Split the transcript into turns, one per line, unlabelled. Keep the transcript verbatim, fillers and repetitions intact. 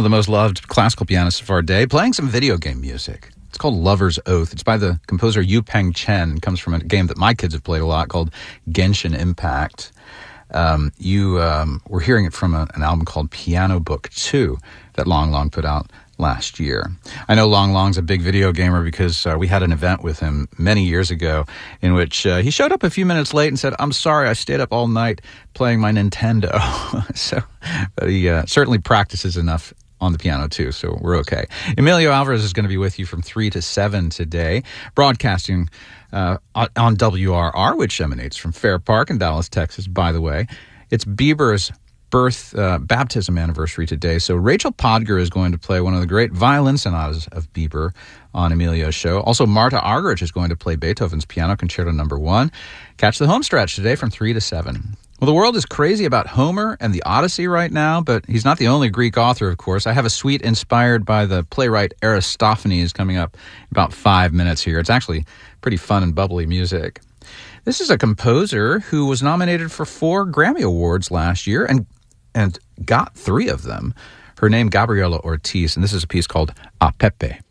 of the most loved classical pianists of our day, playing some video game music. It's called Lover's Oath. It's by the composer Yu Peng Chen. It comes from a game that my kids have played a lot called Genshin Impact. Um, you um, We're hearing it from a, an album called Piano Book two that Long Long put out last year. I know Long Long's a big video gamer because uh, we had an event with him many years ago in which uh, he showed up a few minutes late and said, "I'm sorry, I stayed up all night playing my Nintendo." so but he uh, certainly practices enough on the piano too, so we're okay. Emilio Alvarez is going to be with you from three to seven today, broadcasting uh, on W R R, which emanates from Fair Park in Dallas, Texas, by the way. It's Bieber's birth uh, baptism anniversary today, so Rachel Podger is going to play one of the great violin sonatas of Bieber on Emilio's show. Also, Marta Argerich is going to play Beethoven's Piano Concerto Number One. Catch the home stretch today from three to seven. Well, the world is crazy about Homer and the Odyssey right now, but he's not the only Greek author, of course. I have a suite inspired by the playwright Aristophanes coming up in about five minutes here. It's actually pretty fun and bubbly music. This is a composer who was nominated for four Grammy Awards last year and and got three of them. Her name, Gabriela Ortiz, and this is a piece called A Pepe.